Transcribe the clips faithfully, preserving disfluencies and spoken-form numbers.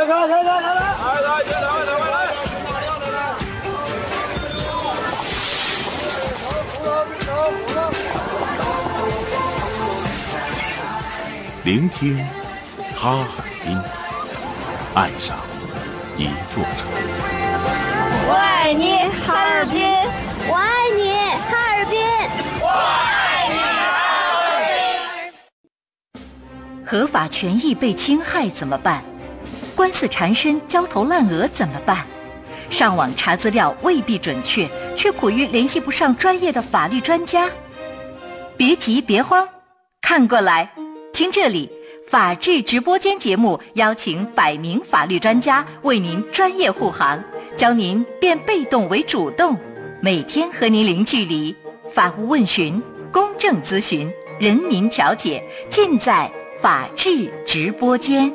来来来来来，来来来来来来。 聆听哈尔滨，爱上一座城。 我爱你，哈尔滨！ 我爱你，哈尔滨！ 我爱你，哈尔滨！ 合法权益被侵害怎么办？官司缠身，焦头烂额怎么办？上网查资料未必准确，却苦于联系不上专业的法律专家。别急别慌，看过来，听这里，法治直播间节目邀请百名法律专家为您专业护航，教您变被动为主动，每天和您零距离，法务问询、公正咨询、人民调解，尽在法治直播间。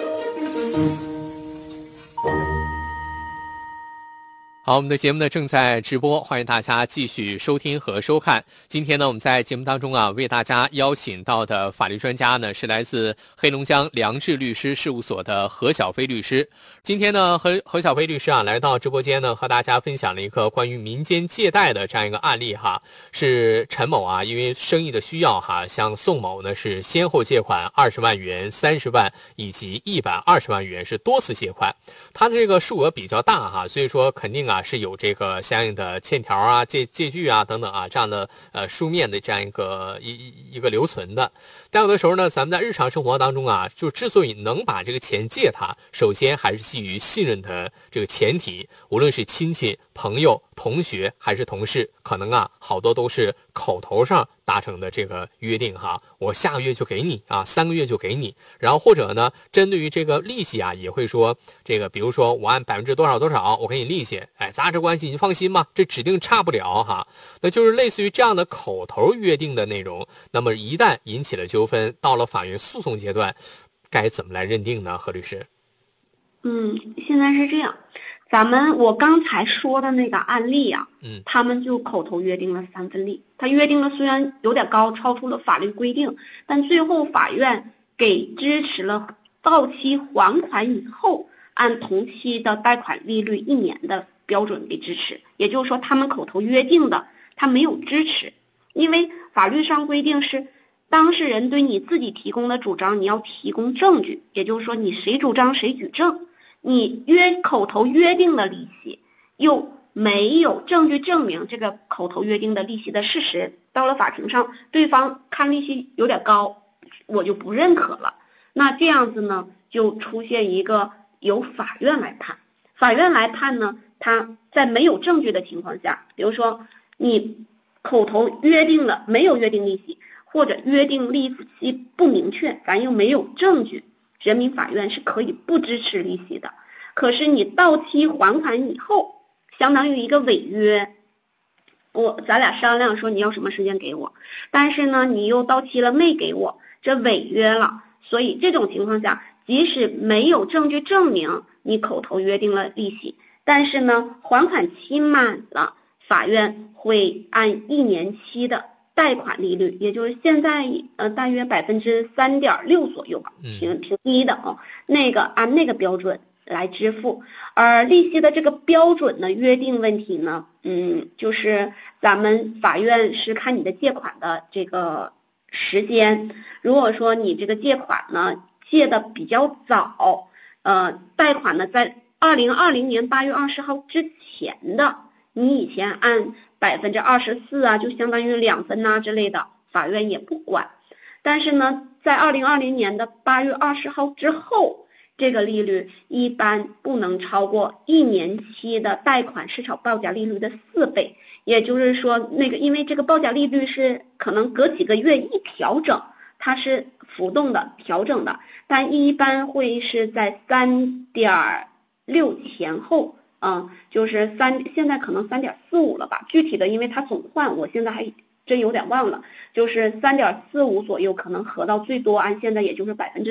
好，我们的节目呢正在直播，欢迎大家继续收听和收看。今天呢，我们在节目当中啊，为大家邀请到的法律专家呢，是来自黑龙江良智律师事务所的何小飞律师。今天呢，何何小飞律师啊，来到直播间呢，和大家分享了一个关于民间借贷的这样一个案例哈。是陈某啊，因为生意的需要哈，向宋某呢是先后借款二十万元、三十万以及一百二十万元，是多次借款。他的这个数额比较大哈，所以说肯定啊是有这个相应的欠条啊、借借据啊等等啊这样的呃书面的这样一个一一个留存的。但有的时候呢，咱们在日常生活当中啊，就之所以能把这个钱借他，首先还是基于信任的这个前提，无论是亲戚、朋友、同学还是同事，可能啊好多都是口头上达成的这个约定哈，我下个月就给你啊，三个月就给你。然后或者呢，针对于这个利息啊，也会说这个，比如说我按百分之多少多少，我给你利息，哎，咱俩这关系你放心吧，这指定差不了哈。那就是类似于这样的口头约定的内容，那么一旦引起了纠纷，到了法院诉讼阶段，该怎么来认定呢？何律师？ 嗯，现在是这样，咱们我刚才说的那个案例啊， 嗯， 他们就口头约定了三分利，他约定的虽然有点高，超出了法律规定，但最后法院给支持了到期还款以后按同期的贷款利率一年的标准给支持，也就是说他们口头约定的他没有支持，因为法律上规定是当事人对你自己提供的主张你要提供证据，也就是说你谁主张谁举证，你约口头约定的利息又没有证据证明这个口头约定的利息的事实，到了法庭上对方看利息有点高，我就不认可了，那这样子呢就出现一个由法院来判，法院来判呢，他在没有证据的情况下，比如说你口头约定了没有约定利息，或者约定利息不明确，咱又没有证据，人民法院是可以不支持利息的。可是你到期还款以后，相当于一个违约，我咱俩商量说你要什么时间给我，但是呢你又到期了没给我，这违约了。所以这种情况下，即使没有证据证明你口头约定了利息，但是呢还款期满了，法院会按一年期的贷款利率，也就是现在呃大约百分之三点六左右吧，挺挺低的啊，那个按那个标准来支付。而利息的这个标准呢，约定问题呢，嗯，就是咱们法院是看你的借款的这个时间，如果说你这个借款呢借的比较早，呃，贷款呢在二零二零年八月二十号之前的，你以前按百分之二十四啊，就相当于两分呐、啊、之类的，法院也不管。但是呢，在二零二零年的八月二十号之后，这个利率一般不能超过一年期的贷款市场报价利率的四倍。也就是说，那个因为这个报价利率是可能隔几个月一调整，它是浮动的、调整的，但一般会是在三点六前后。嗯，就是三，现在可能三点四五了吧，具体的因为它总换，我现在还真有点忘了，就是三点四五左右，可能合到最多按现在也就是百分之